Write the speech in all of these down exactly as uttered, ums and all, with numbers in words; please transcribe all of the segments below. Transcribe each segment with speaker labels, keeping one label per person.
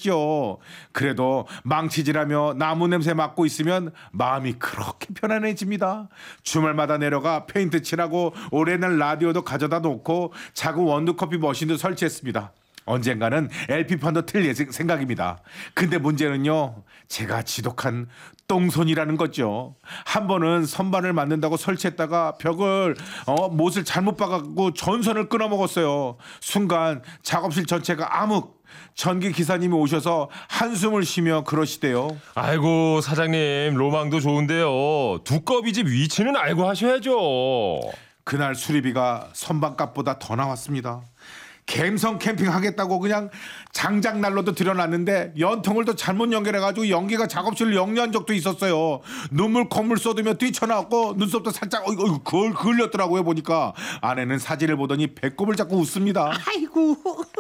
Speaker 1: 했죠. 그래도 망치질하며 나무 냄새 맡고 있으면 마음이 그렇게 편안해집니다. 주말마다 내려가 페인트 칠하고 오래된 라디오도 가져다 놓고 작은 원두커피 머신도 설치했습니다. 언젠가는 엘피판도 틀 생각입니다. 근데 문제는요, 제가 지독한 똥손이라는 거죠. 한 번은 선반을 만든다고 설치했다가 벽을 어, 못을 잘못 박아갖고 전선을 끊어 먹었어요. 순간 작업실 전체가 암흑. 전기 기사님이 오셔서 한숨을 쉬며 그러시대요.
Speaker 2: 아이고 사장님, 로망도 좋은데요, 두꺼비 집 위치는 알고 하셔야죠.
Speaker 1: 그날 수리비가 선반값보다 더 나왔습니다. 갬성 캠핑 하겠다고 그냥 장작난로도 들여놨는데 연통을 또 잘못 연결해가지고 연기가 작업실을 역류한 적도 있었어요. 눈물 콧물 쏟으며 뛰쳐나왔고 눈썹도 살짝 어이구 그걸 그을렸더라고요. 보니까 아내는 사진을 보더니 배꼽을 잡고 웃습니다.
Speaker 3: 아이고,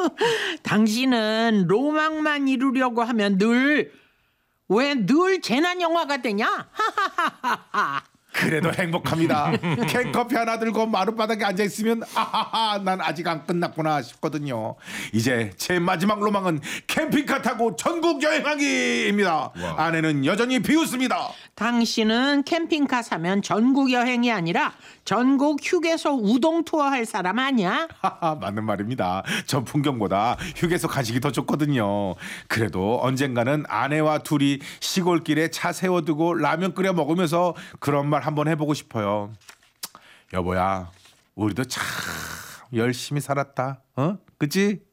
Speaker 3: 당신은 로망만 이루려고 하면 늘 왜 늘 재난 영화가 되냐? 하하하하.
Speaker 1: 그래도 행복합니다. 캔커피 하나 들고 마룻바닥에 앉아있으면 아하하 난 아직 안 끝났구나 싶거든요. 이제 제 마지막 로망은 캠핑카 타고 전국 여행하기입니다. 와우. 아내는 여전히 비웃습니다.
Speaker 3: 당신은 캠핑카 사면 전국 여행이 아니라 전국 휴게소 우동 투어 할 사람 아니야?
Speaker 1: 하하, 맞는 말입니다. 전 풍경보다 휴게소 간식이 더 좋거든요. 그래도 언젠가는 아내와 둘이 시골길에 차 세워두고 라면 끓여 먹으면서 그런 말 한번 해보고 싶어요. 여보야, 우리도 참 열심히 살았다. 어? 그치?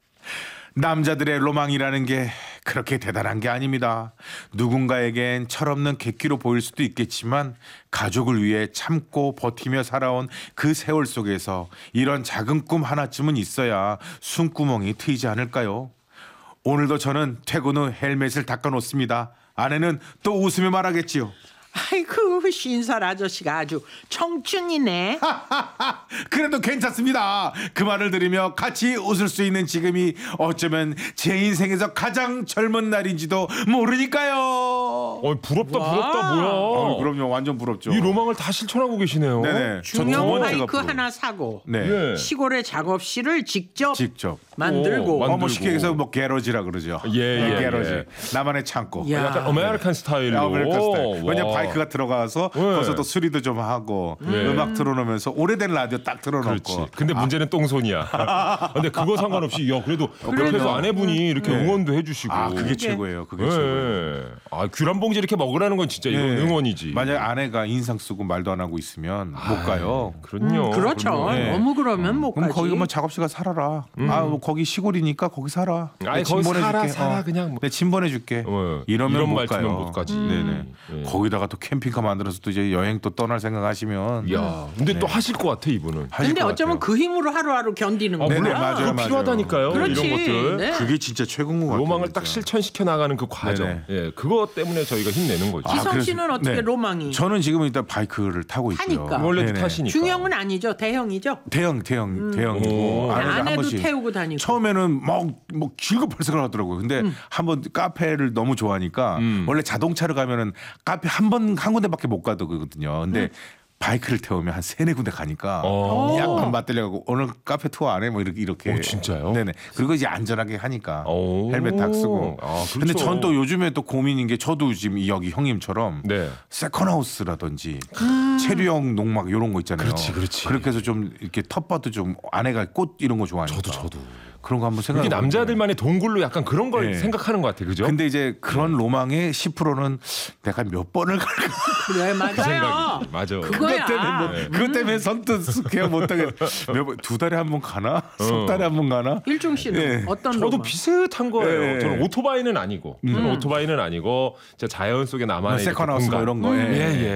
Speaker 1: 남자들의 로망이라는 게 그렇게 대단한 게 아닙니다. 누군가에겐 철없는 객기로 보일 수도 있겠지만 가족을 위해 참고 버티며 살아온 그 세월 속에서 이런 작은 꿈 하나쯤은 있어야 숨구멍이 트이지 않을까요? 오늘도 저는 퇴근 후 헬멧을 닦아놓습니다. 아내는 또 웃으며 말하겠지요.
Speaker 3: 아이고, 신설 아저씨가 아주 청춘이네.
Speaker 1: 그래도 괜찮습니다. 그 말을 들으며 같이 웃을 수 있는 지금이 어쩌면 제 인생에서 가장 젊은 날인지도 모르니까요.
Speaker 2: 어, 부럽다 부럽다. 뭐야.
Speaker 1: 어, 그럼요, 완전 부럽죠.
Speaker 2: 이 로망을 다 실천하고 계시네요.
Speaker 1: 네네.
Speaker 3: 중형 바이크 하나 사고
Speaker 1: 네.
Speaker 2: 예.
Speaker 3: 시골의 작업실을 직접,
Speaker 1: 직접
Speaker 3: 만들고.
Speaker 2: 오, 만들고.
Speaker 1: 어, 뭐 쉽게 해서 뭐 게러지라 그러죠.
Speaker 2: 예, 예,
Speaker 1: 게러지.
Speaker 2: 예.
Speaker 1: 나만의 창고.
Speaker 3: 야.
Speaker 2: 약간 아메리칸 스타일로.
Speaker 1: 아메리칸 스타일. 왜냐
Speaker 2: 와.
Speaker 1: 바이크가 들어가서
Speaker 2: 네.
Speaker 1: 거기서 또 수리도 좀 하고
Speaker 2: 네.
Speaker 1: 음악 틀어놓으면서 오래된 라디오 딱 틀어놓고.
Speaker 2: 그렇지. 근데 문제는 똥손이야. 근데 그거 상관없이 야 그래도 옆에서 아내분이 이렇게
Speaker 1: 네.
Speaker 2: 응원도 해주시고.
Speaker 1: 아, 그게 최고예요. 그게
Speaker 2: 네.
Speaker 1: 최고예요.
Speaker 2: 아, 귤 한 봉지 이렇게 먹으라는 건 진짜 이건
Speaker 1: 네.
Speaker 2: 응원이지.
Speaker 1: 만약에 아내가 인상 쓰고 말도 안 하고 있으면 못 가요.
Speaker 2: 그럼요.
Speaker 3: 음, 그렇죠.
Speaker 2: 그럼요.
Speaker 1: 네.
Speaker 3: 너무 그러면 못
Speaker 1: 그럼
Speaker 3: 가지.
Speaker 1: 거기 뭐 작업실 가 살아라. 아, 뭐 거기 시골이니까 거기 살아.
Speaker 2: 아이,
Speaker 1: 내 짐
Speaker 2: 거기
Speaker 1: 보내줄게.
Speaker 2: 살아, 살아, 그냥 뭐.
Speaker 1: 내 짐 보내줄게.
Speaker 2: 어,
Speaker 1: 이러면
Speaker 2: 이런
Speaker 1: 못
Speaker 2: 말투면
Speaker 1: 가요.
Speaker 2: 못 가지.
Speaker 1: 네네.
Speaker 2: 예.
Speaker 1: 거기다가 또 캠핑카 만들어서 또 이제 여행 또 떠날 생각하시면.
Speaker 2: 야, 근데
Speaker 1: 네.
Speaker 2: 또 하실 것 같아 이분은.
Speaker 1: 하실
Speaker 3: 근데
Speaker 1: 것
Speaker 3: 어쩌면
Speaker 1: 같아요.
Speaker 3: 그 힘으로 하루하루 견디는
Speaker 2: 아,
Speaker 3: 거야.
Speaker 1: 네네,
Speaker 2: 물론
Speaker 1: 맞아요,
Speaker 2: 그거
Speaker 1: 맞아요.
Speaker 2: 필요하다니까요.
Speaker 3: 그렇지.
Speaker 2: 이런 것들.
Speaker 3: 네.
Speaker 1: 그게 진짜 최고인 것 같아요.
Speaker 2: 로망을 딱
Speaker 1: 진짜.
Speaker 2: 실천시켜 나가는 그 과정.
Speaker 1: 네네.
Speaker 2: 예, 그것 때문에 저희가 힘내는 거죠.
Speaker 1: 아,
Speaker 3: 희성
Speaker 1: 그래서-
Speaker 3: 씨는 어떻게
Speaker 1: 네.
Speaker 3: 로망이?
Speaker 1: 저는 지금 일단 바이크를 타고 있고요.
Speaker 3: 하니까.
Speaker 2: 원래도
Speaker 1: 네네.
Speaker 2: 타시니까.
Speaker 3: 중형은 아니죠, 대형이죠.
Speaker 1: 대형, 대형, 대형이고
Speaker 2: 오.
Speaker 1: 아내가 한
Speaker 3: 아내도
Speaker 1: 번씩
Speaker 3: 태우고 다니고.
Speaker 1: 처음에는 막, 막 길급할 생각을 하더라고요. 근데 한번 카페를 너무 좋아하니까
Speaker 2: 음.
Speaker 1: 원래 자동차로 가면은 카페 한 번 한 군데밖에 못 가거든요. 근데 바이크를 태우면 한 세네 군데 가니까
Speaker 2: 어.
Speaker 1: 약간 맞들려고 오늘 카페 투어 안 해? 뭐 이렇게 이렇게.
Speaker 2: 오, 진짜요?
Speaker 1: 네네. 그리고 이제 안전하게 하니까
Speaker 2: 오.
Speaker 1: 헬멧 딱 쓰고.
Speaker 2: 아, 그렇죠.
Speaker 1: 근데 전 또 요즘에 또 고민인 게 저도 지금 여기 형님처럼
Speaker 2: 네.
Speaker 1: 세컨하우스라든지 체류형 농막 이런 거 있잖아요.
Speaker 2: 그렇지, 그렇지.
Speaker 1: 그렇게 해서 좀 이렇게 텃밭도 좀 아내가 꽃 이런 거 좋아하니까.
Speaker 2: 저도 저도.
Speaker 1: 그런 거 한번 생각.
Speaker 2: 이게 남자들만의 동굴로 약간 그런 걸
Speaker 1: 네.
Speaker 2: 생각하는 것 같아, 그죠?
Speaker 1: 근데 이제 그런 로망의 십 퍼센트는 내가 몇 번을 갈까.
Speaker 3: 그래, 맞아요.
Speaker 2: 그 생각이 맞아.
Speaker 3: 그거야.
Speaker 1: 그것 때문에 뭐,
Speaker 2: 네.
Speaker 1: 그것 때문에 선뜻 그냥 못하겠. 몇두 달에 한 번 가나? 석 달에 한 번 가나?
Speaker 3: 일중 씨는
Speaker 1: 예.
Speaker 3: 어떤
Speaker 2: 저도
Speaker 3: 로망?
Speaker 2: 비슷한 거예요.
Speaker 1: 예.
Speaker 2: 저는 오토바이는 아니고, 저는 오토바이는 아니고, 진짜 자연 속에 나만의 이렇게
Speaker 1: 세컨하우스 뭐
Speaker 2: 공간.
Speaker 1: 이런 거. 예.
Speaker 2: 예, 예.